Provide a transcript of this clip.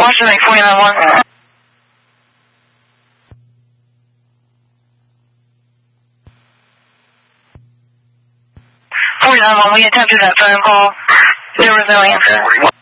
Boston Lake 49-1. 49-1, we attempt to that phone call. There was no answer.